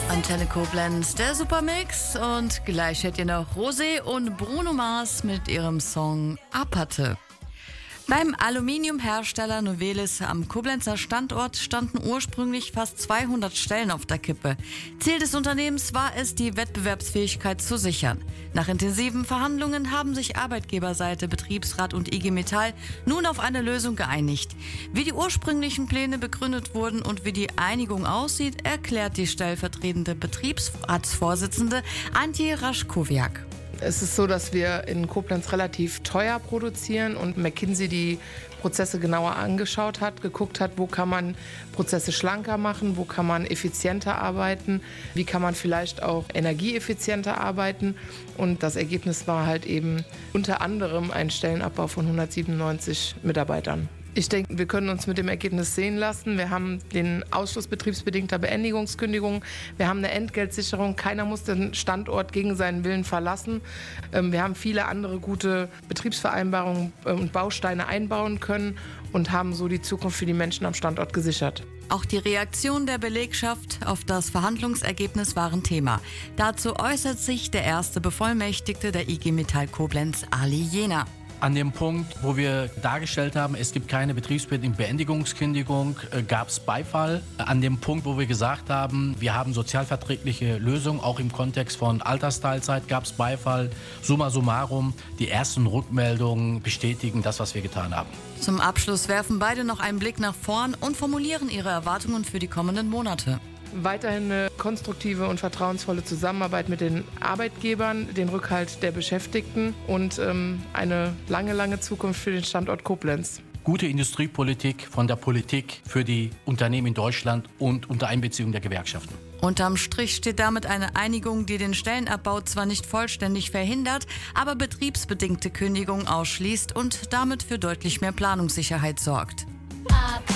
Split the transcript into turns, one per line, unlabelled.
Antenne Koblenz, der Supermix, und gleich hört ihr noch Rosé und Bruno Mars mit ihrem Song Apathe. Beim Aluminiumhersteller Novelis am Koblenzer Standort standen ursprünglich fast 200 Stellen auf der Kippe. Ziel des Unternehmens war es, die Wettbewerbsfähigkeit zu sichern. Nach intensiven Verhandlungen haben sich Arbeitgeberseite, Betriebsrat und IG Metall nun auf eine Lösung geeinigt. Wie die ursprünglichen Pläne begründet wurden und wie die Einigung aussieht, erklärt die stellvertretende Betriebsratsvorsitzende Antje Raschkowiak.
Es ist so, dass wir in Koblenz relativ teuer produzieren und McKinsey die Prozesse genauer angeschaut hat, geguckt hat, wo kann man Prozesse schlanker machen, wo kann man effizienter arbeiten, wie kann man vielleicht auch energieeffizienter arbeiten. Und das Ergebnis war halt eben unter anderem ein Stellenabbau von 197 Mitarbeitern. Ich denke, wir können uns mit dem Ergebnis sehen lassen. Wir haben den Ausschluss betriebsbedingter Beendigungskündigung. Wir haben eine Entgeltsicherung. Keiner muss den Standort gegen seinen Willen verlassen. Wir haben viele andere gute Betriebsvereinbarungen und Bausteine einbauen können und haben so die Zukunft für die Menschen am Standort gesichert.
Auch die Reaktion der Belegschaft auf das Verhandlungsergebnis waren Thema. Dazu äußert sich der erste Bevollmächtigte der IG Metall Koblenz, Ali Jena.
An dem Punkt, wo wir dargestellt haben, es gibt keine betriebsbedingte Beendigungskündigung, gab es Beifall. An dem Punkt, wo wir gesagt haben, wir haben sozialverträgliche Lösungen, auch im Kontext von Altersteilzeit, gab es Beifall. Summa summarum, die ersten Rückmeldungen bestätigen das, was wir getan haben.
Zum Abschluss werfen beide noch einen Blick nach vorn und formulieren ihre Erwartungen für die kommenden Monate.
Weiterhin eine konstruktive und vertrauensvolle Zusammenarbeit mit den Arbeitgebern, den Rückhalt der Beschäftigten und eine lange Zukunft für den Standort Koblenz.
Gute Industriepolitik von der Politik für die Unternehmen in Deutschland und unter Einbeziehung der Gewerkschaften.
Unterm Strich steht damit eine Einigung, die den Stellenabbau zwar nicht vollständig verhindert, aber betriebsbedingte Kündigungen ausschließt und damit für deutlich mehr Planungssicherheit sorgt.